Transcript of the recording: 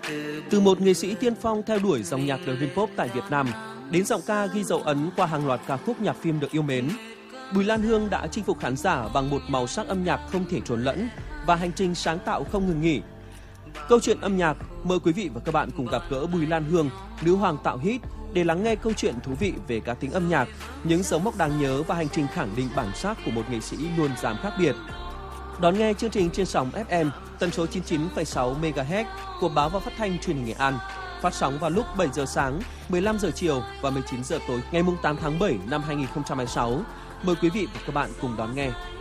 Từ một nghệ sĩ tiên phong theo đuổi dòng nhạc Dream Pop tại Việt Nam, đến giọng ca ghi dấu ấn qua hàng loạt ca khúc nhạc phim được yêu mến, Bùi Lan Hương đã chinh phục khán giả bằng một màu sắc âm nhạc không thể trộn lẫn và hành trình sáng tạo không ngừng nghỉ. Câu chuyện âm nhạc, mời quý vị và các bạn cùng gặp gỡ Bùi Lan Hương, nữ hoàng tạo hit, để lắng nghe câu chuyện thú vị về cá tính âm nhạc, những dấu mốc đáng nhớ và hành trình khẳng định bản sắc của một nghệ sĩ luôn dám khác biệt. Đón nghe chương trình trên sóng FM tần số 99,6 MHz của Báo và Phát thanh Truyền hình Nghệ An, phát sóng vào lúc 7 giờ sáng, 15 giờ chiều và 19 giờ tối ngày 8 tháng 7 năm 2026. Mời quý vị và các bạn cùng đón nghe.